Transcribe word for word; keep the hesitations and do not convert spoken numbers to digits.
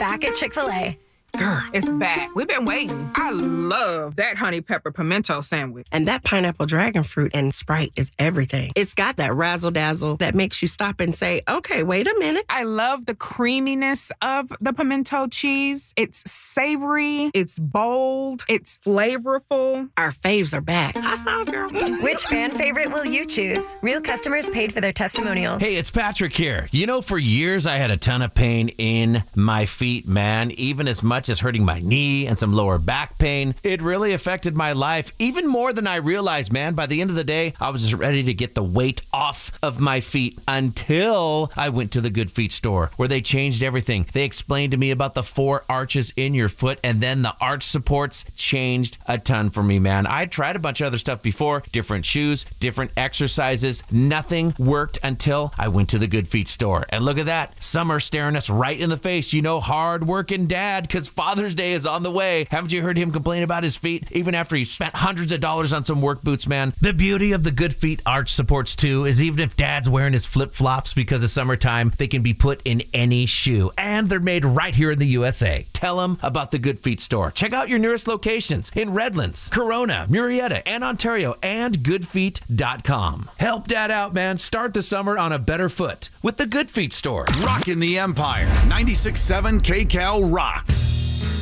back at Chick-fil-A. Girl, it's back. We've been waiting. I love that honey pepper pimento sandwich. And that pineapple dragon fruit and Sprite is everything. It's got that razzle-dazzle that makes you stop and say, okay, wait a minute. I love the creaminess of the pimento cheese. It's savory. It's bold. It's flavorful. Our faves are back. High five, girl. Which fan favorite will you choose? Real customers paid for their testimonials. Hey, it's Patrick here. You know, for years I had a ton of pain in my feet, man, even as much as hurting my knee and some lower back pain. It really affected my life even more than I realized, man. By the end of the day, I was just ready to get the weight off of my feet until I went to the Good Feet store where they changed everything. They explained to me about the four arches in your foot, and then the arch supports changed a ton for me, man. I tried a bunch of other stuff before, different shoes, different exercises. Nothing worked until I went to the Good Feet store. And look at that. Summer staring us right in the face. You know, hard working dad, because Father's Day is on the way. Haven't you heard him complain about his feet, even after he spent hundreds of dollars on some work boots, man? The beauty of the Good Feet arch supports, too, is even if dad's wearing his flip-flops because of summertime, they can be put in any shoe. And they're made right here in the U S A. Tell them about the Good Feet store. Check out your nearest locations in Redlands, Corona, Murrieta, and Ontario, and good feet dot com. Help dad out, man. Start the summer on a better foot with the Good Feet store. Rockin' the Empire. ninety-six point seven K Cal rocks.